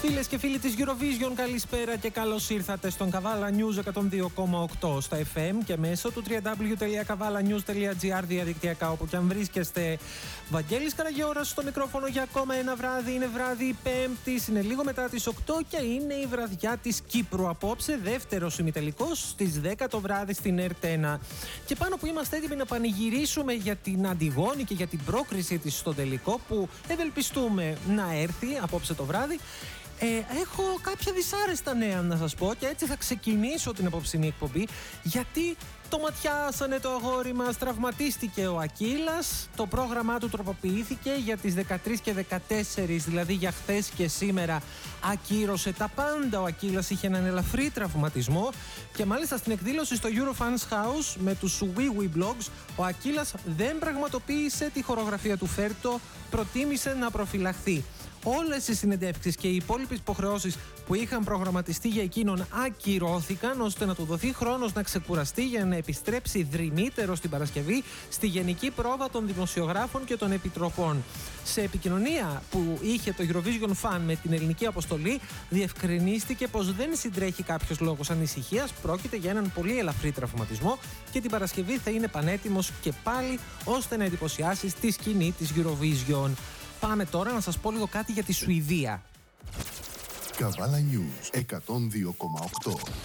Φίλες και φίλοι της Eurovision, καλησπέρα και καλώς ήρθατε στον Καβάλα News 102,8 στα FM και μέσω του www.kavalanews.gr διαδικτυακά όπου και αν βρίσκεστε. Βαγγέλης Καραγιώρας στο μικρόφωνο για ακόμα ένα βράδυ. Είναι βράδυ Πέμπτης, είναι λίγο μετά τις 8 και είναι η βραδιά της Κύπρου. Απόψε δεύτερος ημιτελικός στις 10 το βράδυ στην ΕΡΤ1. Και πάνω που είμαστε έτοιμοι να πανηγυρίσουμε για την Αντιγόνη και για την πρόκρισή της στο τελικό που ευελπιστούμε να έρθει απόψε το βράδυ. Έχω κάποια δυσάρεστα νέα να σας πω και έτσι θα ξεκινήσω την απόψινή εκπομπή, γιατί το ματιάσανε το αγόρι μας, τραυματίστηκε ο Ακύλας, το πρόγραμμά του τροποποιήθηκε για τις 13 και 14, δηλαδή για χθες και σήμερα ακύρωσε τα πάντα. Ο Ακύλας είχε έναν ελαφρύ τραυματισμό και μάλιστα στην εκδήλωση στο Eurofans House με τους WeWe Blogs ο Ακύλας δεν πραγματοποίησε τη χορογραφία του Φέρτο, προτίμησε να προφυλαχθεί. Όλες οι συνεντεύξεις και οι υπόλοιπες υποχρεώσεις που είχαν προγραμματιστεί για εκείνον ακυρώθηκαν, ώστε να του δοθεί χρόνος να ξεκουραστεί για να επιστρέψει δρυμύτερο την Παρασκευή στη γενική πρόβα των δημοσιογράφων και των επιτροπών. Σε επικοινωνία που είχε το Eurovision Fan με την ελληνική αποστολή, διευκρινίστηκε πως δεν συντρέχει κάποιος λόγος ανησυχίας, πρόκειται για έναν πολύ ελαφρύ τραυματισμό και την Παρασκευή θα είναι πανέτοιμος και πάλι ώστε να εντυπωσιάσει στη σκηνή της Eurovision. Πάμε τώρα να σας πω λίγο κάτι για τη Σουηδία. Καβάλα News 102,8.